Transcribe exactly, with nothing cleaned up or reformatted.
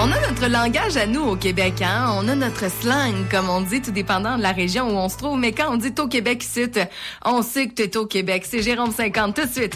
On a notre langage à nous au Québec, hein? On a notre slang, comme on dit, tout dépendant de la région où on se trouve. Mais quand on dit t'es au Québec, ici, on sait que t'es au Québec. C'est Jérôme cinquante tout de suite.